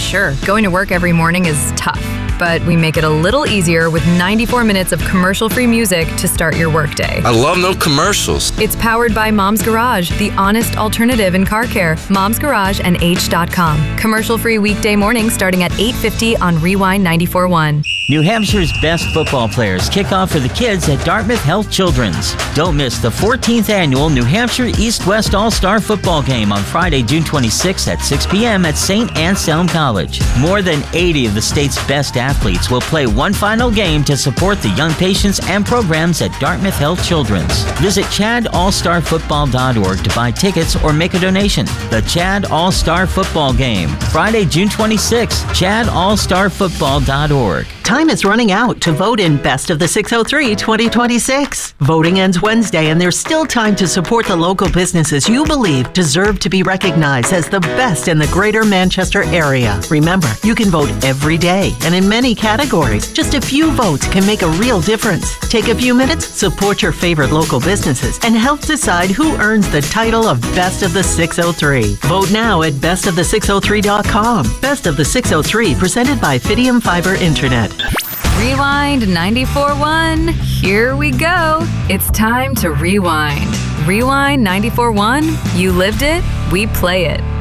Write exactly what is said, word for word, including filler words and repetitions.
Sure, going to work every morning is tough, but we make it a little easier with ninety-four minutes of commercial-free music to start your workday. I love no commercials. It's powered by Mom's Garage, the honest alternative in car care. Mom's Garage and H dot com. Commercial-free weekday mornings starting at eight fifty on Rewind ninety-four point one. New Hampshire's best football players kick off for the kids at Dartmouth Health Children's. Don't miss the fourteenth annual New Hampshire East-West All-Star Football Game on Friday, June twenty-sixth at six p.m. at Saint Anselm College. More than eighty of the state's best athletes will play one final game to support the young patients and programs at Dartmouth Health Children's. Visit chad all star football dot org to buy tickets or make a donation. The Chad All-Star Football Game, Friday, June twenty-sixth, chad all star football dot org. Time is running out to vote in Best of the six oh three twenty twenty-six. Voting ends Wednesday, and there's still time to support the local businesses you believe deserve to be recognized as the best in the greater Manchester area. Remember, you can vote every day and in many categories. Just a few votes can make a real difference. Take a few minutes, support your favorite local businesses, and help decide who earns the title of Best of the six oh three. Vote now at best of the six oh three dot com. Best of the six oh three, presented by Fidium Fiber Internet. Rewind ninety-four point one. Here we go. It's time to rewind. Rewind ninety-four point one. You lived it, we play it.